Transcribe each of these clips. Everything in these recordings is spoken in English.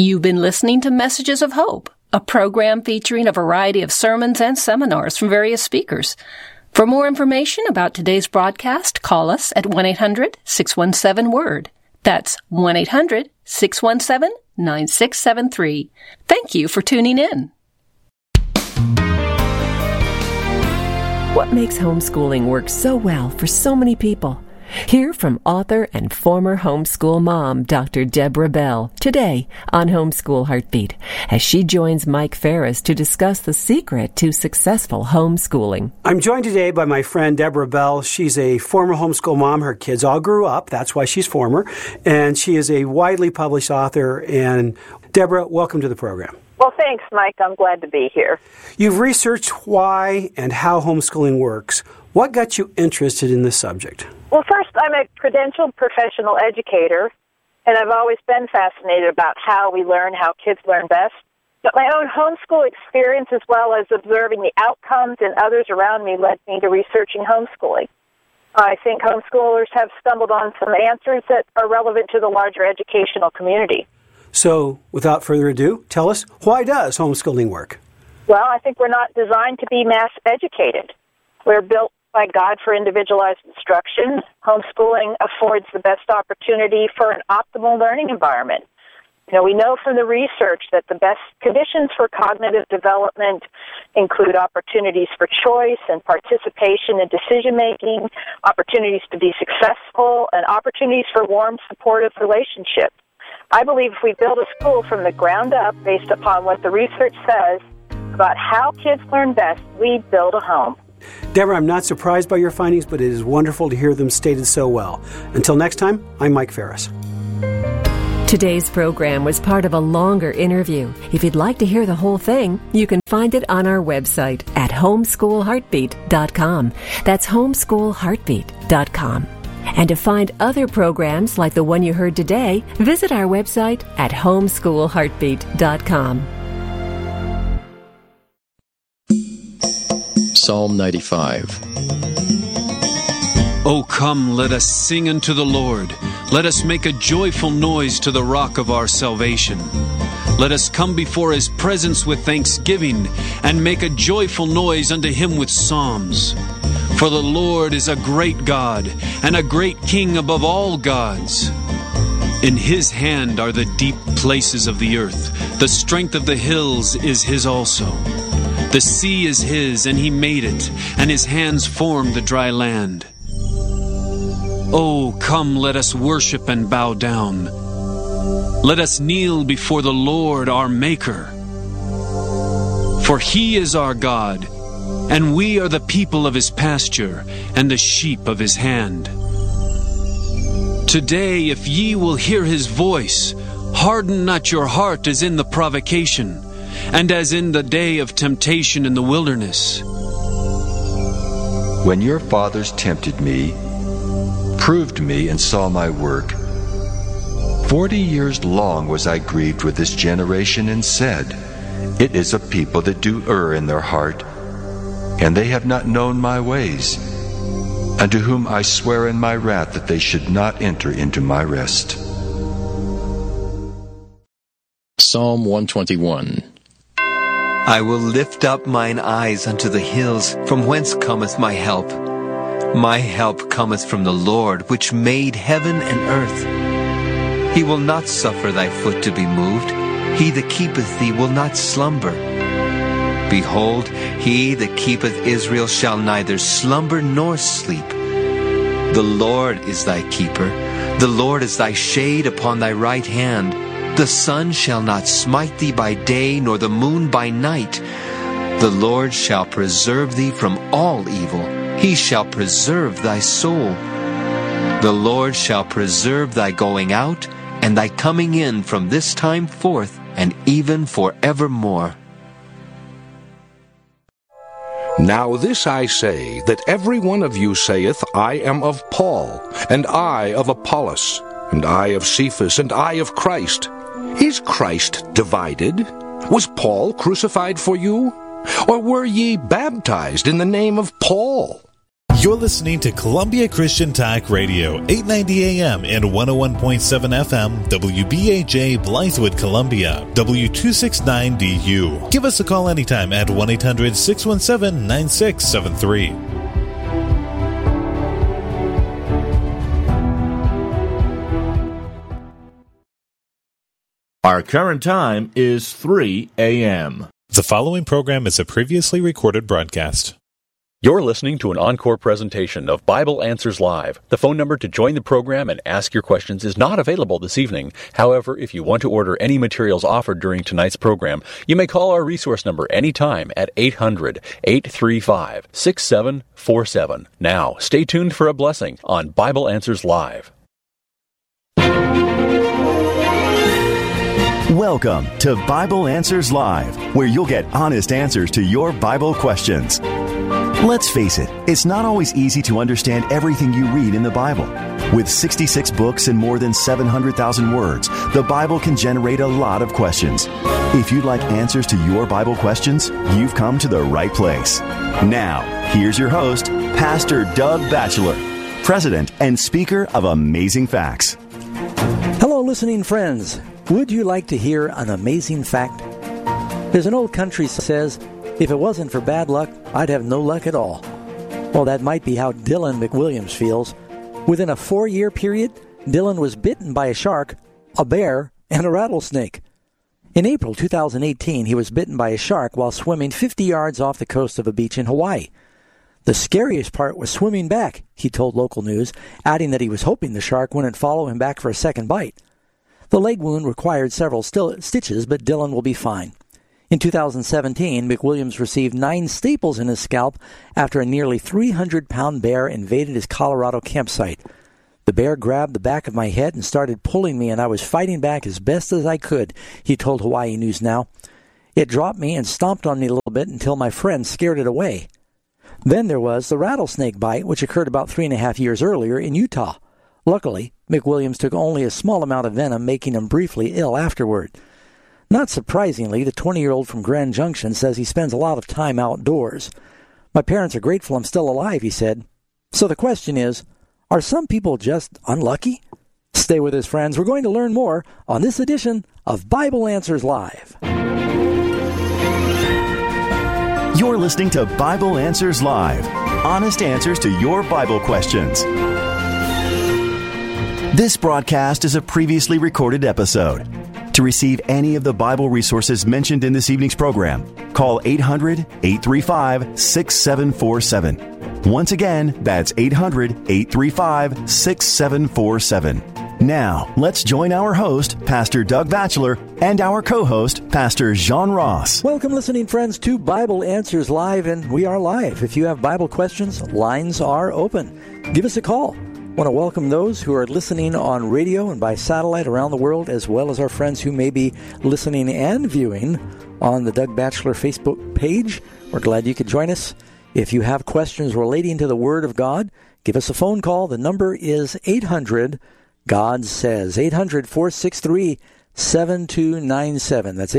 You've been listening to Messages of Hope, a program featuring a variety of sermons and seminars from various speakers. For more information about today's broadcast, call us at 1-800-617-WORD. That's 1-800-617-9673. Thank you for tuning in. What makes homeschooling work so well for so many people? Hear from author and former homeschool mom, Dr. Deborah Bell, today on Homeschool Heartbeat, as she joins Mike Ferris to discuss the secret to successful homeschooling. I'm joined today by my friend Deborah Bell. She's a former homeschool mom. Her kids all grew up. That's why she's former. And she is a widely published author. And Deborah, welcome to the program. Well, thanks, Mike. I'm glad to be here. You've researched why and how homeschooling works. What got you interested in this subject? Well, first, I'm a credentialed professional educator, and I've always been fascinated about how we learn, how kids learn best. But my own homeschool experience, as well as observing the outcomes in others around me, led me to researching homeschooling. I think homeschoolers have stumbled on some answers that are relevant to the larger educational community. So, without further ado, tell us, why does homeschooling work? Well, I think we're not designed to be mass educated. We're built by God for individualized instruction. Homeschooling affords the best opportunity for an optimal learning environment. We know from the research that the best conditions for cognitive development include opportunities for choice and participation in decision-making, opportunities to be successful, and opportunities for warm, supportive relationships. I believe if we build a school from the ground up based upon what the research says about how kids learn best, we build a home. Deborah, I'm not surprised by your findings, but it is wonderful to hear them stated so well. Until next time, I'm Mike Ferris. Today's program was part of a longer interview. If you'd like to hear the whole thing, you can find it on our website at homeschoolheartbeat.com. That's homeschoolheartbeat.com. And to find other programs like the one you heard today, visit our website at homeschoolheartbeat.com. Psalm 95. O come, let us sing unto the Lord. Let us make a joyful noise to the rock of our salvation. Let us come before His presence with thanksgiving, and make a joyful noise unto Him with psalms. For the Lord is a great God, and a great King above all gods. In His hand are the deep places of the earth. The strength of the hills is His also. The sea is His, and He made it, and His hands formed the dry land. Oh, come, let us worship and bow down. Let us kneel before the Lord our Maker. For He is our God, and we are the people of His pasture, and the sheep of His hand. Today, if ye will hear His voice, harden not your heart as in the provocation, and as in the day of temptation in the wilderness. When your fathers tempted me, proved me, and saw my work, 40 years long was I grieved with this generation, and said, It is a people that do err in their heart, and they have not known my ways, unto whom I swear in my wrath that they should not enter into my rest. Psalm 121. I will lift up mine eyes unto the hills, from whence cometh my help. My help cometh from the Lord, which made heaven and earth. He will not suffer thy foot to be moved. He that keepeth thee will not slumber. Behold, he that keepeth Israel shall neither slumber nor sleep. The Lord is thy keeper. The Lord is thy shade upon thy right hand. The sun shall not smite thee by day, nor the moon by night. The Lord shall preserve thee from all evil. He shall preserve thy soul. The Lord shall preserve thy going out, and thy coming in from this time forth, and even forevermore. Now this I say, that every one of you saith, I am of Paul, and I of Apollos, and I of Cephas, and I of Christ. Is Christ divided? Was Paul crucified for you? Or were ye baptized in the name of Paul? You're listening to Columbia Christian Talk Radio, 890 AM and 101.7 FM, WBAJ Blythewood, Columbia, W269DU. Give us a call anytime at 1-800-617-9673. Our current time is 3 a.m. The following program is a previously recorded broadcast. You're listening to an encore presentation of Bible Answers Live. The phone number to join the program and ask your questions is not available this evening. However, if you want to order any materials offered during tonight's program, you may call our resource number anytime at 800-835-6747. Now, stay tuned for a blessing on Bible Answers Live. Welcome to Bible Answers Live, where you'll get honest answers to your Bible questions. Let's face it, it's not always easy to understand everything you read in the Bible. With 66 books and more than 700,000 words, the Bible can generate a lot of questions. If you'd like answers to your Bible questions, you've come to the right place. Now, here's your host, Pastor Doug Batchelor, President and Speaker of Amazing Facts. Hello, listening friends. Would you like to hear an amazing fact? There's an old country says, if it wasn't for bad luck, I'd have no luck at all. Well, that might be how Dylan McWilliams feels. Within a 4-year period, Dylan was bitten by a shark, a bear, and a rattlesnake. In April 2018, he was bitten by a shark while swimming 50 yards off the coast of a beach in Hawaii. The scariest part was swimming back, he told local news, adding that he was hoping the shark wouldn't follow him back for a second bite. The leg wound required several stitches, but Dylan will be fine. In 2017, McWilliams received 9 staples in his scalp after a nearly 300-pound bear invaded his Colorado campsite. The bear grabbed the back of my head and started pulling me, and I was fighting back as best as I could, he told Hawaii News Now. It dropped me and stomped on me a little bit until my friend scared it away. Then there was the rattlesnake bite, which occurred about 3.5 years earlier in Utah. Luckily, McWilliams took only a small amount of venom, making him briefly ill afterward. Not surprisingly, the 20-year-old from Grand Junction says he spends a lot of time outdoors. My parents are grateful I'm still alive, he said. So the question is, are some people just unlucky? Stay with us, friends. We're going to learn more on this edition of Bible Answers Live. You're listening to Bible Answers Live, honest answers to your Bible questions. This broadcast is a previously recorded episode. To receive any of the Bible resources mentioned in this evening's program, call 800-835-6747. Once again, that's 800-835-6747. Now, let's join our host, Pastor Doug Batchelor, and our co-host, Pastor Jean Ross. Welcome, listening friends, to Bible Answers Live, and we are live. If you have Bible questions, lines are open. Give us a call. I want to welcome those who are listening on radio and by satellite around the world, as well as our friends who may be listening and viewing on the Doug Batchelor Facebook page. We're glad you could join us. If you have questions relating to the Word of God, give us a phone call. The number is 800-GOD SAYS, 800-463-7297. That's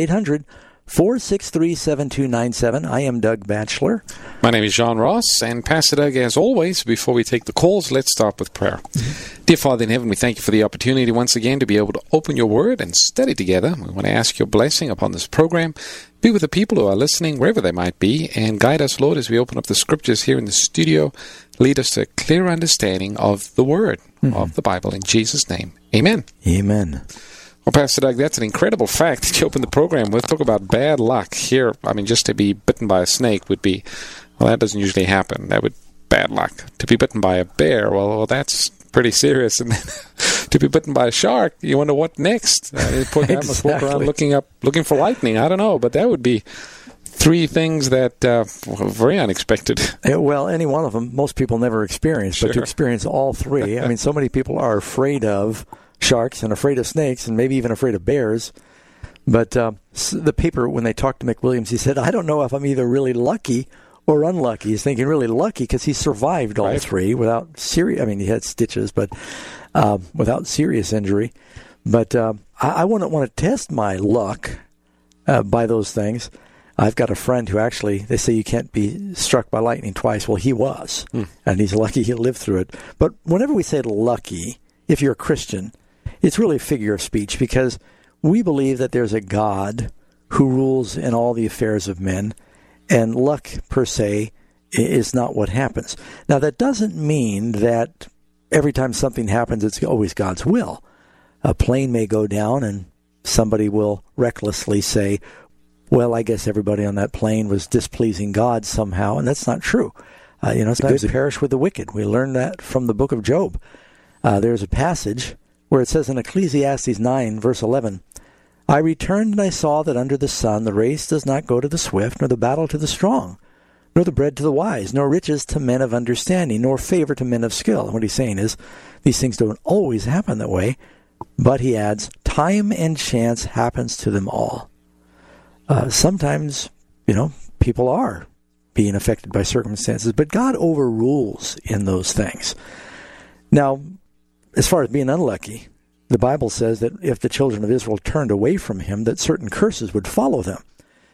800-463-7297. I am Doug Batchelor. My name is Jean Ross, and Pastor Doug, as always, before we take the calls, let's start with prayer. Dear Father in heaven, we thank you for the opportunity once again to be able to open your word and study together. We want to ask your blessing upon this program. Be with the people who are listening, wherever they might be, and guide us, Lord, as we open up the scriptures here in the studio. Lead us to a clear understanding of the word of the Bible. In Jesus' name, amen. Amen. Well, Pastor Doug, that's an incredible fact that you opened the program with. Talk about bad luck here. I mean, just to be bitten by a snake would be, well, that doesn't usually happen. That would bad luck. To be bitten by a bear, well that's pretty serious. And then to be bitten by a shark, you wonder what next. Poor guy must walk around looking for lightning. I don't know, but that would be 3 things that were very unexpected. Well, any one of them, most people never experience, but to experience all 3, I mean, so many people are afraid of sharks and afraid of snakes and maybe even afraid of bears. But the paper, when they talked to McWilliams, he said, I don't know if I'm either really lucky or unlucky. He's thinking really lucky because he survived all 3 without serious, I mean, he had stitches, but without serious injury. But I wouldn't want to test my luck by those things. I've got a friend who actually, they say you can't be struck by lightning twice. Well, he was, and he's lucky he lived through it. But whenever we say lucky, if you're a Christian, it's really a figure of speech, because we believe that there's a God who rules in all the affairs of men, and luck per se is not what happens. Now, that doesn't mean that every time something happens, it's always God's will. A plane may go down and somebody will recklessly say, well, I guess everybody on that plane was displeasing God somehow, and that's not true. Sometimes they perish with the wicked. We learn that from the book of Job. There's a passage where it says in Ecclesiastes 9, verse 11, I returned and I saw that under the sun the race does not go to the swift, nor the battle to the strong, nor the bread to the wise, nor riches to men of understanding, nor favor to men of skill. And what he's saying is, these things don't always happen that way, but he adds, time and chance happens to them all. Sometimes, people are being affected by circumstances, but God overrules in those things. Now, as far as being unlucky, the Bible says that if the children of Israel turned away from him, that certain curses would follow them.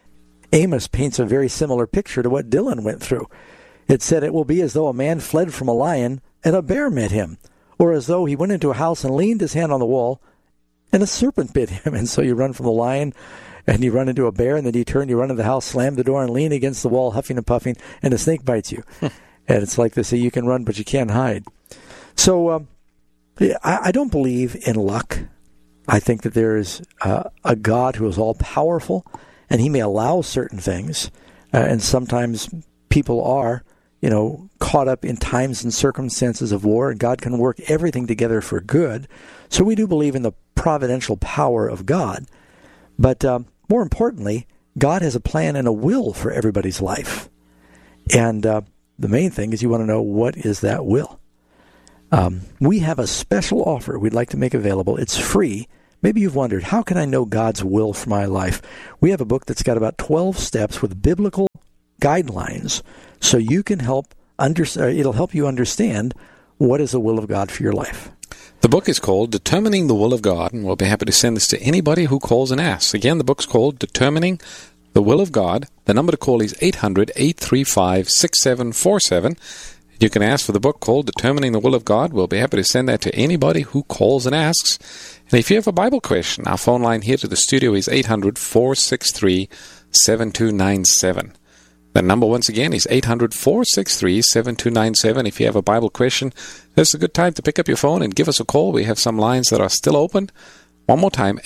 Amos paints a very similar picture to what Dylan went through. It said it will be as though a man fled from a lion and a bear met him, or as though he went into a house and leaned his hand on the wall and a serpent bit him. And so you run from the lion and you run into a bear, and then you turn, you run into the house, slam the door, and lean against the wall, huffing and puffing, and a snake bites you. And it's like they say, you can run, but you can't hide. So I don't believe in luck. I think that there is a God who is all-powerful, and he may allow certain things, and sometimes people are, caught up in times and circumstances of war, and God can work everything together for good. So we do believe in the providential power of God. But more importantly, God has a plan and a will for everybody's life. And the main thing is you want to know, what is that will? We have a special offer we'd like to make available. It's free. Maybe you've wondered, how can I know God's will for my life? We have a book that's got about 12 steps with biblical guidelines, so you can it'll help you understand what is the will of God for your life. The book is called Determining the Will of God, and we'll be happy to send this to anybody who calls and asks. Again, the book's called Determining the Will of God. The number to call is 800-835-6747. You can ask for the book called Determining the Will of God. We'll be happy to send that to anybody who calls and asks. And if you have a Bible question, our phone line here to the studio is 800-463-7297. The number, once again, is 800-463-7297. If you have a Bible question, this is a good time to pick up your phone and give us a call. We have some lines that are still open. One more time,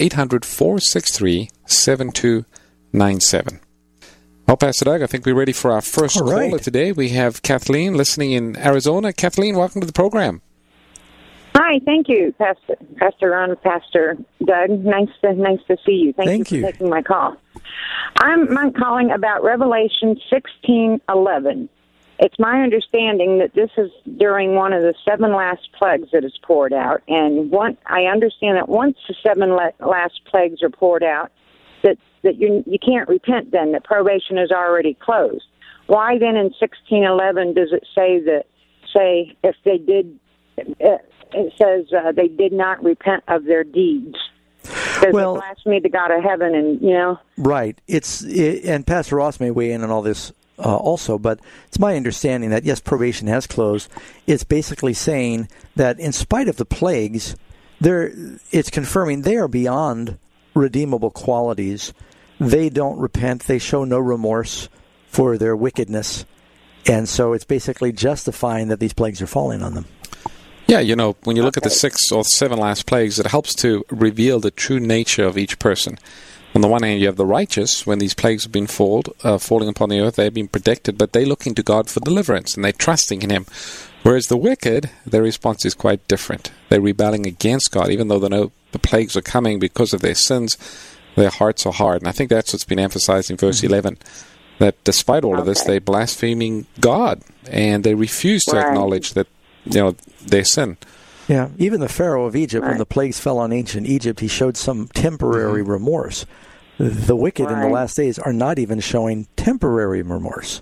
800-463-7297. Well, Pastor Doug, I think we're ready for our first caller today. We have Kathleen listening in Arizona. Kathleen, welcome to the program. Hi, thank you, Pastor Ron, Pastor Doug. Nice to see you. Thank you for taking my call. I'm calling about Revelation 16:11. It's my understanding that this is during one of the 7 last plagues that is poured out, and I understand that once the 7 last plagues are poured out, that you can't repent then, that probation is already closed. Why then in 16:11 does it say if they did, it says they did not repent of their deeds? Because it blasphemy to God of heaven, and Right. And Pastor Ross may weigh in on all this also, but it's my understanding that, yes, probation has closed. It's basically saying that in spite of the plagues, it's confirming they are beyond redeemable qualities. They don't repent. They show no remorse for their wickedness. And so it's basically justifying that these plagues are falling on them. Yeah, when you look at the 6 or 7 last plagues, it helps to reveal the true nature of each person. On the one hand, you have the righteous. When these plagues have been falling upon the earth, they've been protected, but they're looking to God for deliverance, and they're trusting in Him. Whereas the wicked, their response is quite different. They're rebelling against God. Even though they know the plagues are coming because of their sins, their hearts are hard. And I think that's what's been emphasized in verse 11, that despite all of this, they're blaspheming God, and they refuse to acknowledge that their sin. Yeah, even the Pharaoh of Egypt, when the plagues fell on ancient Egypt, he showed some temporary remorse. The wicked in the last days are not even showing temporary remorse.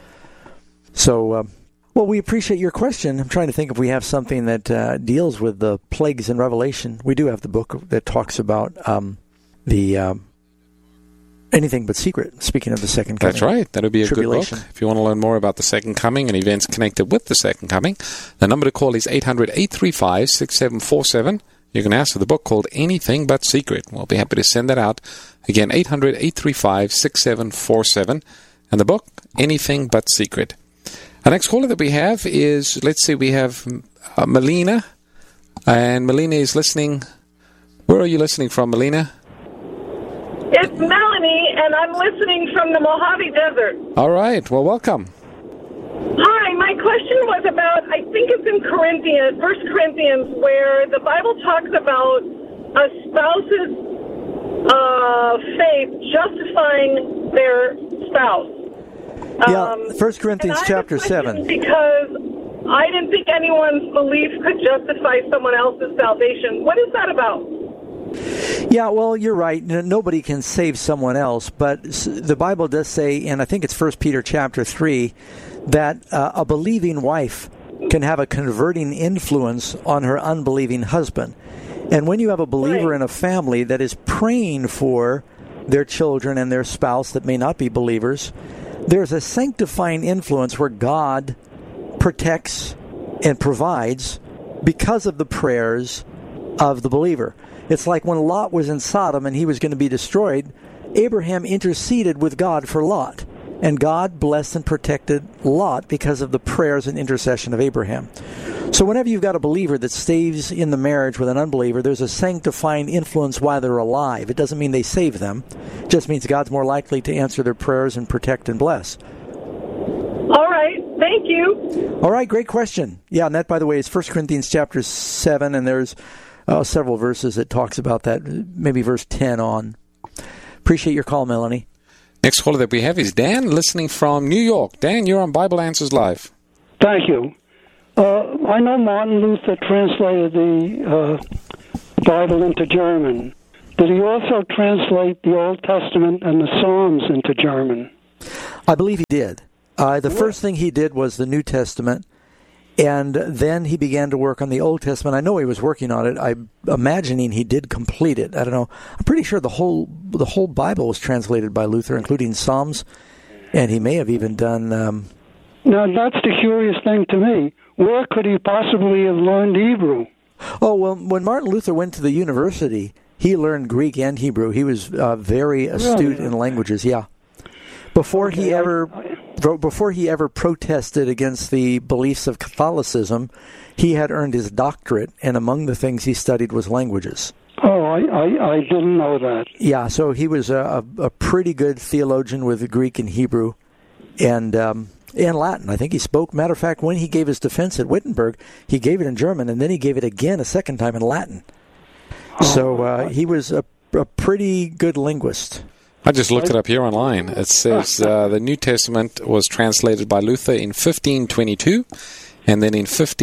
So, we appreciate your question. I'm trying to think if we have something that deals with the plagues in Revelation. We do have the book that talks about the Anything But Secret, speaking of the second coming. That's right. That would be a good book. If you want to learn more about the second coming and events connected with the second coming, the number to call is 800-835-6747. You can ask for the book called Anything But Secret. We'll be happy to send that out. Again, 800-835-6747. And the book, Anything But Secret. Our next caller that we have is, we have Melina. And Melina is listening. Where are you listening from, Melina? It's Melanie, and I'm listening from the Mojave Desert. All right. Well, welcome. Hi, my question was about, I think it's in 1 Corinthians, where the Bible talks about a spouse's faith justifying their spouse. 1 Corinthians chapter 7. Because I didn't think anyone's belief could justify someone else's salvation. What is that about? Yeah, well, you're right. Nobody can save someone else, but the Bible does say, and I think it's 1 Peter chapter 3, that a believing wife can have a converting influence on her unbelieving husband. And when you have a believer in a family that is praying for their children and their spouse that may not be believers, there's a sanctifying influence where God protects and provides because of the prayers of the believer. It's like when Lot was in Sodom and he was going to be destroyed, Abraham interceded with God for Lot. And God blessed and protected Lot because of the prayers and intercession of Abraham. So whenever you've got a believer that stays in the marriage with an unbeliever, there's a sanctifying influence while they're alive. It doesn't mean they save them. It just means God's more likely to answer their prayers and protect and bless. All right. Thank you. All right. Great question. Yeah, and that, by the way, is 1 Corinthians chapter 7, and there's several verses that talks about that, maybe verse 10 on. Appreciate your call, Melanie. Next caller that we have is Dan, listening from New York. Dan, you're on Bible Answers Live. Thank you. I know Martin Luther translated the Bible into German. Did he also translate the Old Testament and the Psalms into German? I believe he did. The first thing he did was the New Testament, and then he began to work on the Old Testament. I know he was working on it. I'm imagining he did complete it. I don't know. I'm pretty sure the whole Bible was translated by Luther, including Psalms, and he may have even done... Now, that's the curious thing to me. Where could he possibly have learned Hebrew? Oh, well, when Martin Luther went to the university, he learned Greek and Hebrew. He was very astute in languages, yeah. Before he ever protested against the beliefs of Catholicism, he had earned his doctorate, and among the things he studied was languages. Oh, I didn't know that. Yeah, so he was a pretty good theologian with Greek and Hebrew, and Latin. I think he spoke. Matter of fact, when he gave his defense at Wittenberg, he gave it in German, and then he gave it again a second time in Latin. So he was a pretty good linguist. I just looked it up here online. It says the New Testament was translated by Luther in 1522, and then in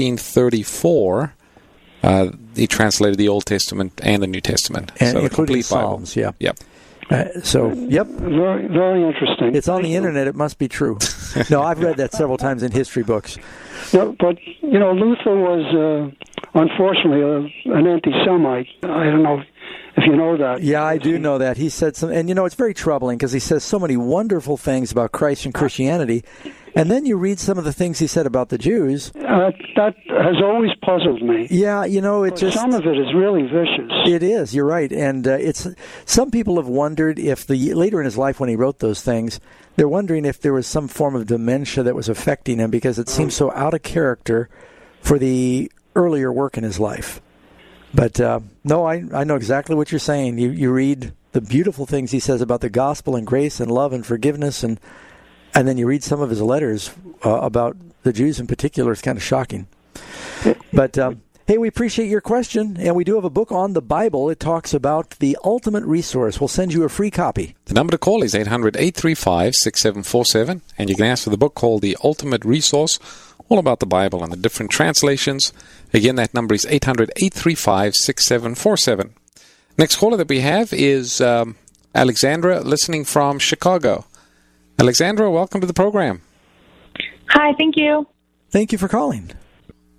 1534, he translated the Old Testament and the New Testament. And so including Psalms, Bible. yeah. Yep. Yep. Very, very interesting. It's on the internet. It must be true. No, I've read that several times in history books. No, but, Luther was, unfortunately, an anti-Semite. I don't know if you know that. Yeah, I do know that. He said some, and it's very troubling because he says so many wonderful things about Christ and Christianity, and then you read some of the things he said about the Jews. That has always puzzled me. Yeah, some of it is really vicious. It is. You're right, and some people have wondered if later in his life when he wrote those things, they're wondering if there was some form of dementia that was affecting him because it seems so out of character for the earlier work in his life. But no, I know exactly what you're saying. You read the beautiful things he says about the gospel and grace and love and forgiveness, and then you read some of his letters about the Jews in particular. It's kind of shocking. But hey, we appreciate your question, and we do have a book on the Bible. It talks about the ultimate resource. We'll send you a free copy. The number to call is 800-835-6747, and you can ask for the book called The Ultimate Resource, all about the Bible and the different translations. Again, that number is 800-835-6747. Next caller that we have is Alexandra, listening from Chicago. Alexandra, welcome to the program. Hi, thank you. Thank you for calling.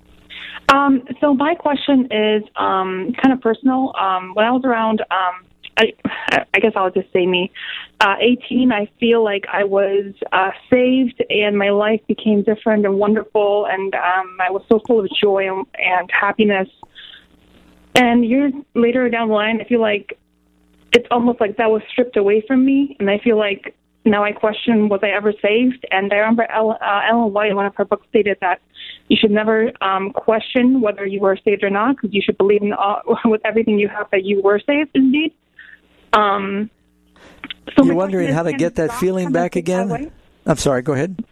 So my question is kind of personal. When I was around I guess I'll just say me. 18, I feel like I was saved, and my life became different and wonderful, and I was so full of joy and happiness. And years later down the line, I feel like it's almost like that was stripped away from me, and I feel like now I question, was I ever saved? And I remember Ellen White in one of her books stated that you should never question whether you were saved or not, because you should believe with everything you have that you were saved indeed. So you're wondering how to get that feeling back again? I'm sorry, go ahead.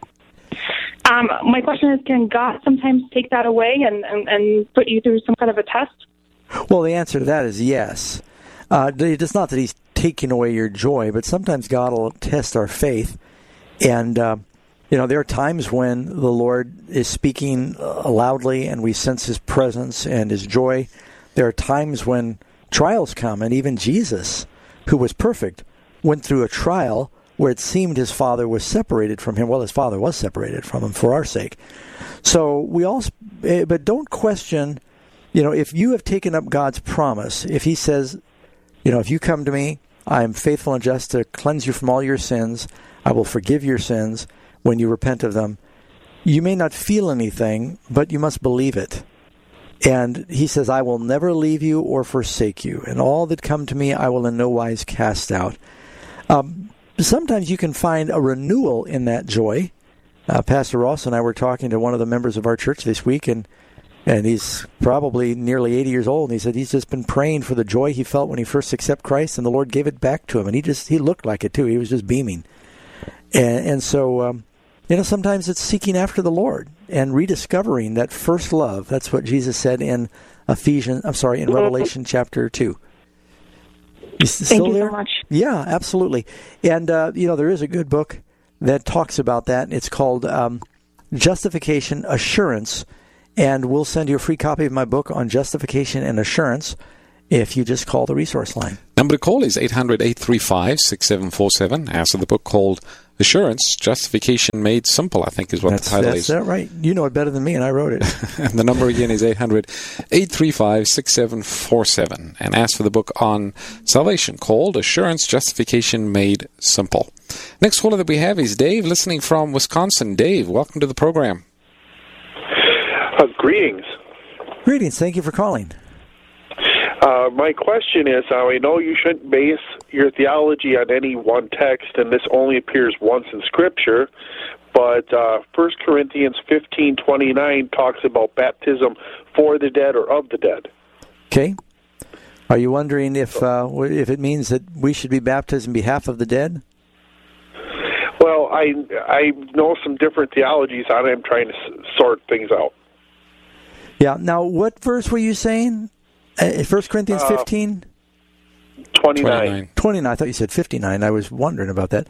My question is, can God sometimes take that away and put you through some kind of a test? Well, the answer to that is yes. It's not that he's taking away your joy, but sometimes God will test our faith. And, there are times when the Lord is speaking loudly and we sense his presence and his joy. There are times when trials come, and even Jesus, who was perfect, went through a trial where it seemed his Father was separated from him. Well, his Father was separated from him for our sake. So but don't question, if you have taken up God's promise, if he says, if you come to me, I am faithful and just to cleanse you from all your sins. I will forgive your sins when you repent of them. You may not feel anything, but you must believe it. And he says, I will never leave you or forsake you. And all that come to me, I will in no wise cast out. Sometimes you can find a renewal in that joy. Pastor Ross and I were talking to one of the members of our church this week, and he's probably nearly 80 years old, and he said he's just been praying for the joy he felt when he first accepted Christ, and the Lord gave it back to him, and he looked like it too. He was just beaming. And so, sometimes it's seeking after the Lord and rediscovering that first love. That's what Jesus said in Revelation chapter 2. Thank you so much. Yeah, absolutely. And, there is a good book that talks about that. It's called Justification Assurance. And we'll send you a free copy of my book on justification and assurance if you just call the resource line. Number to call is 800-835-6747. Ask for the book called Assurance, Justification Made Simple, I think is what the title is. That's right. You know it better than me, and I wrote it. And the number again is 800-835-6747. And ask for the book on salvation called Assurance, Justification Made Simple. Next caller that we have is Dave, listening from Wisconsin. Dave, welcome to the program. Greetings. Greetings. Thank you for calling. My question is, I know you shouldn't base your theology on any one text, and this only appears once in Scripture, but 1 Corinthians 15:29 talks about baptism for the dead or of the dead. Okay. Are you wondering if it means that we should be baptized in behalf of the dead? Well, I know some different theologies on it. I'm trying to sort things out. Yeah. Now, what verse were you saying? 1 Corinthians 15? 29. 29. I thought you said 59. I was wondering about that.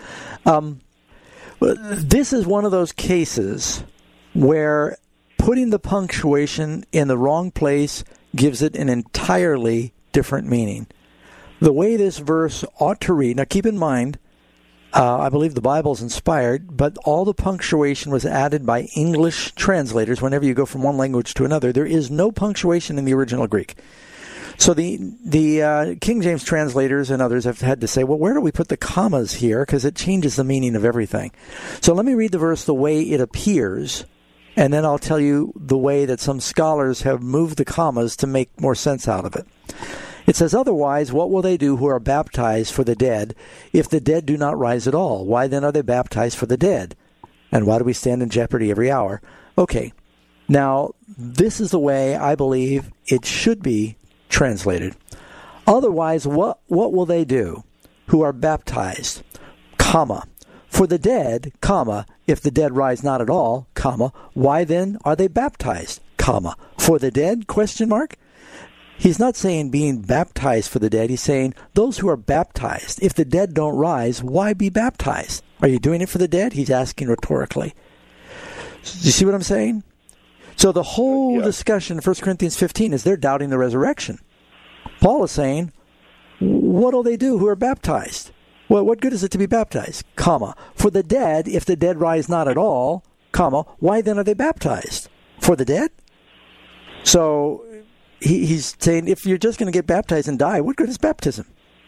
This is one of those cases where putting the punctuation in the wrong place gives it an entirely different meaning. The way this verse ought to read, now keep in mind, I believe the Bible's inspired, but all the punctuation was added by English translators. Whenever you go from one language to another, there is no punctuation in the original Greek. So the King James translators and others have had to say, well, where do we put the commas here? Because it changes the meaning of everything. So let me read the verse the way it appears, and then I'll tell you the way that some scholars have moved the commas to make more sense out of it. It says, otherwise, what will they do who are baptized for the dead if the dead do not rise at all? Why then are they baptized for the dead? And why do we stand in jeopardy every hour? Okay, now this is the way I believe it should be translated. Otherwise, what will they do who are baptized, comma, for the dead, comma, if the dead rise not at all, comma, why then are they baptized, comma, for the dead, question mark? He's not saying being baptized for the dead. He's saying those who are baptized. If the dead don't rise, why be baptized? Are you doing it for the dead? He's asking rhetorically. Do you see what I'm saying? So the whole discussion in 1 Corinthians 15 is they're doubting the resurrection. Paul is saying, what will they do who are baptized? Well, what good is it to be baptized? Comma. For the dead, if the dead rise not at all, comma, why then are they baptized? For the dead? So he's saying if you're just going to get baptized and die, what good is baptism?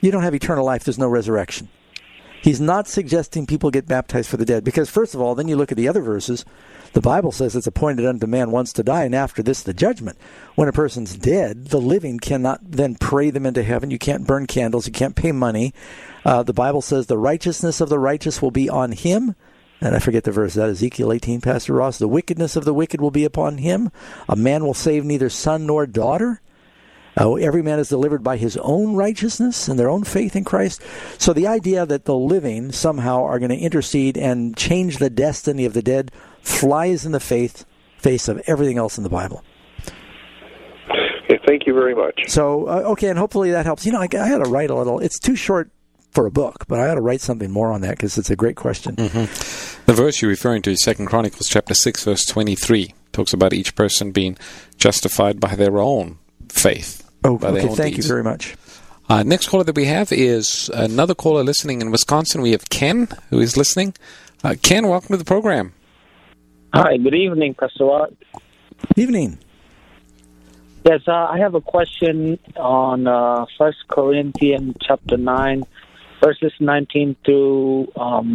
you don't have eternal life, there's no resurrection. He's not suggesting people get baptized for the dead, because first of all, then you look at the other verses, the Bible says it's appointed unto man once to die, and after this the judgment. When a person's dead, the living cannot then pray them into heaven. You can't burn candles, you can't pay money. The Bible says the righteousness of the righteous will be on him. And I forget the verse, is that Ezekiel 18, Pastor Ross? The wickedness of the wicked will be upon him. A man will save neither son nor daughter. Every man is delivered by his own righteousness and their own faith in Christ. So the idea that the living somehow are going to intercede and change the destiny of the dead flies in the face of everything else in the Bible. Okay, thank you very much. So, okay, and hopefully that helps. I had to write a little. It's too short for a book, but I ought to write something more on that because it's a great question. Mm-hmm. The verse you're referring to is 2 Chronicles chapter 6, verse 23. Talks about each person being justified by their own faith. Oh, okay, thank you very much. Next caller that we have is another caller listening in Wisconsin. We have Ken, who is listening. Ken, welcome to the program. Hi, good evening, Pastor Watt. Evening. Yes, I have a question on 1 Corinthians chapter 9, verses 19 through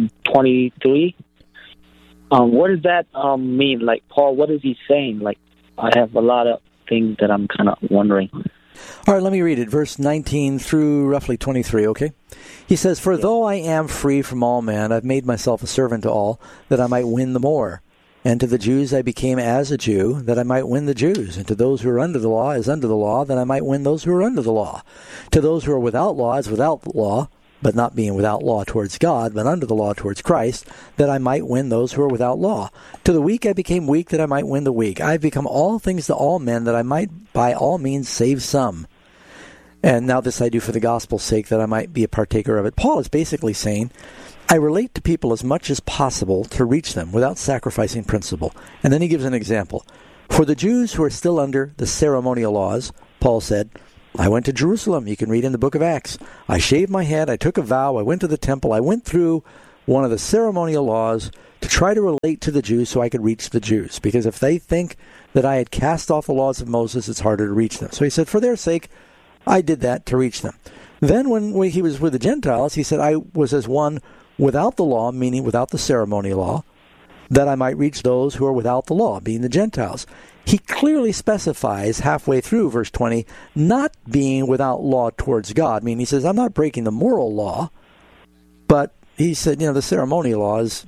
23. What does that mean? Like, Paul, what is he saying? Like, I have a lot of things that I'm kind of wondering. All right, let me read it, verse 19 through roughly 23, okay? He says, For though I am free from all men, I've made myself a servant to all, that I might win the more. And to the Jews I became as a Jew, that I might win the Jews. And to those who are under the law as under the law, that I might win those who are under the law. To those who are without law as without law, but not being without law towards God, but under the law towards Christ, that I might win those who are without law. To the weak I became weak, that I might win the weak. I have become all things to all men, that I might by all means save some. And now this I do for the gospel's sake, that I might be a partaker of it. Paul is basically saying, I relate to people as much as possible to reach them without sacrificing principle. And then he gives an example. For the Jews who are still under the ceremonial laws, Paul said, I went to Jerusalem. You can read in the book of Acts. I shaved my head. I took a vow. I went to the temple. I went through one of the ceremonial laws to try to relate to the Jews so I could reach the Jews. Because if they think that I had cast off the laws of Moses, it's harder to reach them. So he said, for their sake, I did that to reach them. Then when he was with the Gentiles, he said, I was as one without the law, meaning without the ceremonial law, that I might reach those who are without the law, being the Gentiles. He clearly specifies halfway through verse 20, not being without law towards God. I mean, he says, I'm not breaking the moral law, but he said, the ceremonial laws,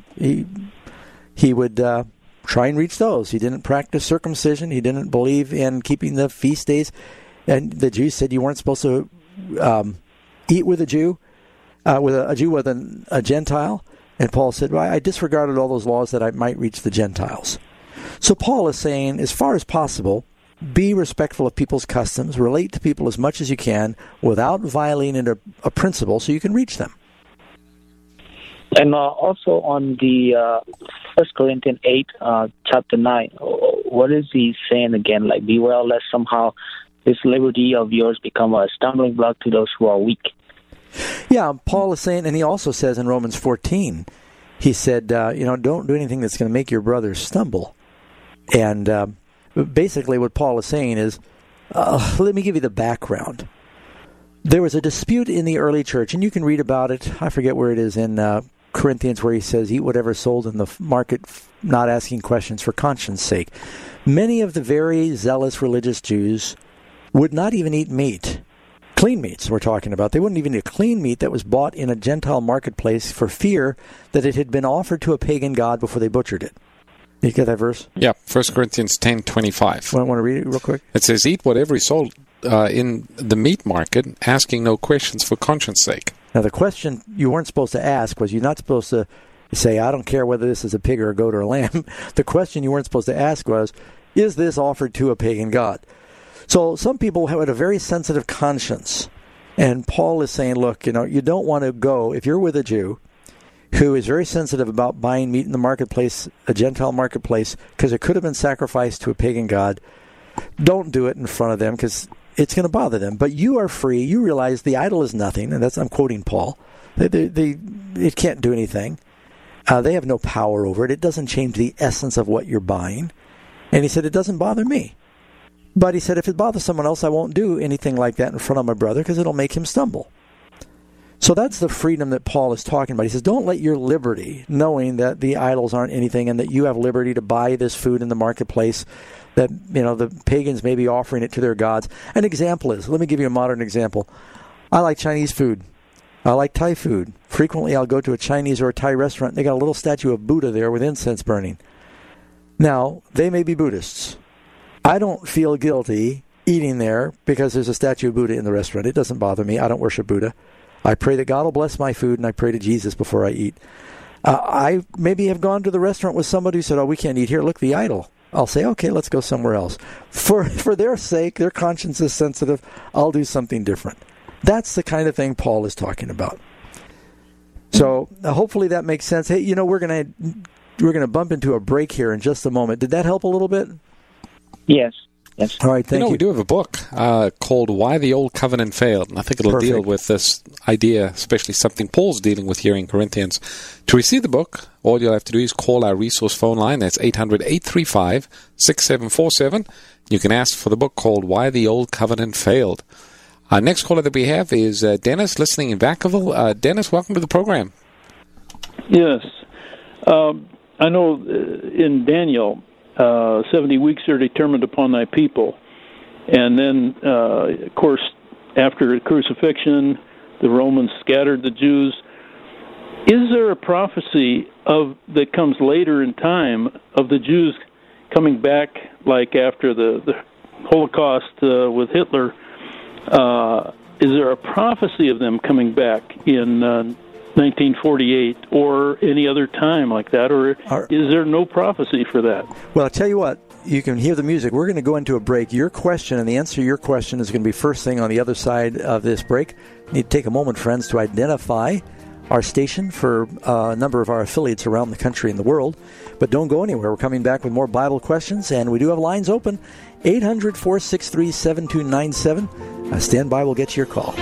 he would try and reach those. He didn't practice circumcision. He didn't believe in keeping the feast days. And the Jews said you weren't supposed to eat with a Jew, with a Gentile. And Paul said, well, I disregarded all those laws that I might reach the Gentiles. So Paul is saying, as far as possible, be respectful of people's customs, relate to people as much as you can without violating a principle so you can reach them. And also on the 1 Corinthians 8, chapter 9, what is he saying again? Like, beware lest somehow this liberty of yours become a stumbling block to those who are weak. Yeah, Paul is saying, and he also says in Romans 14, he said, don't do anything that's going to make your brother stumble. And basically what Paul is saying is, let me give you the background. There was a dispute in the early church, and you can read about it. I forget where it is in Corinthians, where he says, eat whatever is sold in the market, not asking questions for conscience sake. Many of the very zealous religious Jews would not even eat meat. Clean meats we're talking about. They wouldn't even eat a clean meat that was bought in a Gentile marketplace for fear that it had been offered to a pagan god before they butchered it. You get that verse? Yeah, 1 Corinthians 10:25. Want to read it real quick? It says, eat whatever is sold in the meat market, asking no questions for conscience sake. Now, the question you weren't supposed to ask was, you're not supposed to say, I don't care whether this is a pig or a goat or a lamb. The question you weren't supposed to ask was, is this offered to a pagan god? So some people had a very sensitive conscience. And Paul is saying, look, you don't want to go, if you're with a Jew who is very sensitive about buying meat in the marketplace, a Gentile marketplace, because it could have been sacrificed to a pagan god, don't do it in front of them because it's going to bother them. But you are free. You realize the idol is nothing, and I'm quoting Paul. It can't do anything. They have no power over it. It doesn't change the essence of what you're buying. And he said, it doesn't bother me. But he said, if it bothers someone else, I won't do anything like that in front of my brother because it'll make him stumble. So that's the freedom that Paul is talking about. He says, don't let your liberty, knowing that the idols aren't anything and that you have liberty to buy this food in the marketplace, that the pagans may be offering it to their gods. An example is, let me give you a modern example. I like Chinese food. I like Thai food. Frequently I'll go to a Chinese or a Thai restaurant. They got a little statue of Buddha there with incense burning. Now, they may be Buddhists. I don't feel guilty eating there because there's a statue of Buddha in the restaurant. It doesn't bother me. I don't worship Buddha. I pray that God will bless my food, and I pray to Jesus before I eat. I maybe have gone to the restaurant with somebody who said, we can't eat here. Look, the idol. I'll say, okay, let's go somewhere else. For their sake, their conscience is sensitive. I'll do something different. That's the kind of thing Paul is talking about. So hopefully that makes sense. Hey, we're gonna bump into a break here in just a moment. Did that help a little bit? Yes. All right, thank you. We do have a book called Why the Old Covenant Failed, and I think it'll deal with this idea, especially something Paul's dealing with here in Corinthians. To receive the book, all you'll have to do is call our resource phone line. That's 800-835-6747. You can ask for the book called Why the Old Covenant Failed. Our next caller that we have is Dennis, listening in Vacaville. Dennis, welcome to the program. Yes. I know in Daniel, 70 weeks are determined upon thy people. And then, of course, after the crucifixion, the Romans scattered the Jews. Is there a prophecy that comes later in time of the Jews coming back, like after the Holocaust with Hitler? Is there a prophecy of them coming back in 1948 or any other time like that, or is there no prophecy for that? Well, I'll tell you what, you can hear the music. We're going to go into a break. Your question and the answer to your question is going to be first thing on the other side of this break. You need to take a moment, friends, to identify our station for a number of our affiliates around the country and the world. But don't go anywhere. We're coming back with more Bible questions, and we do have lines open, 800-463-7297. Stand by, we'll get you your call.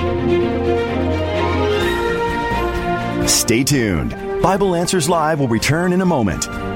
Stay tuned. Bible Answers Live will return in a moment.